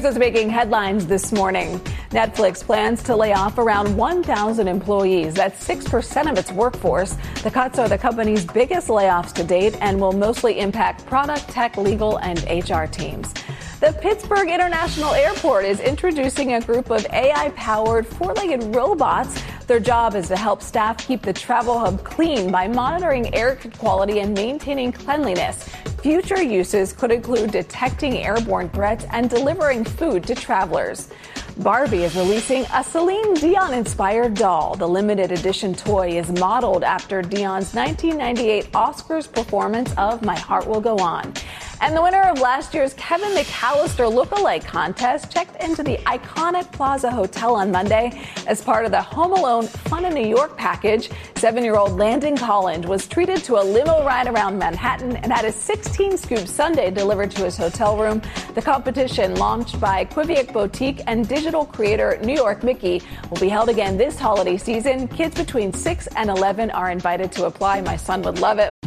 News is making headlines this morning. Netflix plans to lay off around 1,000 employees. That's 6% of its workforce. The cuts are the company's biggest layoffs to date and will mostly impact product, tech, legal, and HR teams. The Pittsburgh International Airport is introducing a group of AI-powered four-legged robots. Their job is to help staff keep the travel hub clean by monitoring air quality and maintaining cleanliness. Future uses could include detecting airborne threats and delivering food to travelers. Barbie is releasing a Celine Dion-inspired doll. The limited edition toy is modeled after Dion's 1998 Oscars performance of My Heart Will Go On. And the winner of last year's Kevin McAllister Lookalike contest checked into the iconic Plaza Hotel on Monday as part of the Home Alone Fun in New York package. 7-year-old Landon Collins was treated to a limo ride around Manhattan and had a 16-scoop sundae delivered to his hotel room. The competition, launched by Quiviak Boutique and digital creator New York Mickey, will be held again this holiday season. Kids between 6 and 11 are invited to apply. My son would love it.